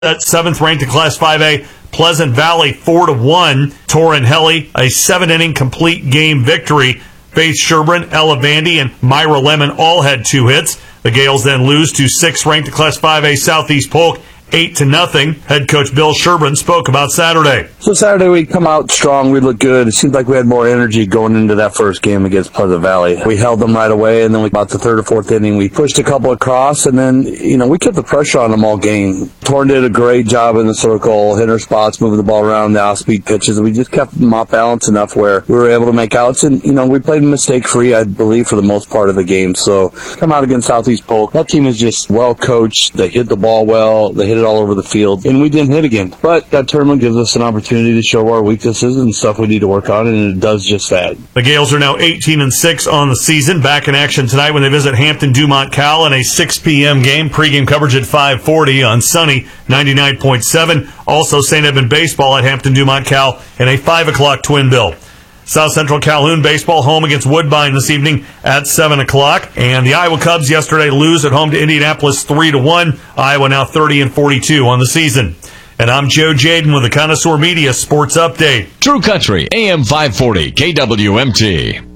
At 7th ranked in Class 5A, Pleasant Valley 4-1. Torrin Helly, a 7-inning complete game victory. Faith Sherburne, Ella Vandy, and Myra Lemon all had 2 hits. The Gales then lose to 6th ranked in Class 5A Southeast Polk, 8-0. Head coach Bill Sherburne spoke about Saturday. So Saturday we come out strong. We look good. It seemed like we had more energy going into that first game against Pleasant Valley. We held them right away, and then about the 3rd or 4th inning, we pushed a couple across, and then, we kept the pressure on them all game. Torrin did a great job in the circle, hitting her spots, moving the ball around, the off-speed pitches. We just kept them off balance enough where we were able to make outs, and, we played mistake-free, I believe, for the most part of the game. So come out against Southeast Polk. That team is just well-coached. They hit the ball well. They hit it all over the field, and we didn't hit again. But that tournament gives us an opportunity to show our weaknesses and stuff we need to work on, and it does just that. The Gales are now 18-6 on the season. Back in action tonight when they visit Hampton-Dumont Cal in a 6 p.m. game. Pre-game coverage at 5:40 on Sunny 99.7. Also St. Edmund baseball at Hampton-Dumont Cal in a 5 o'clock twin bill. South Central Calhoun baseball home against Woodbine this evening at 7 o'clock. And the Iowa Cubs yesterday lose at home to Indianapolis 3-1. Iowa now 30-42 on the season. And I'm Joe Jaden with the Connoisseur Media Sports Update. True Country, AM 540, KWMT.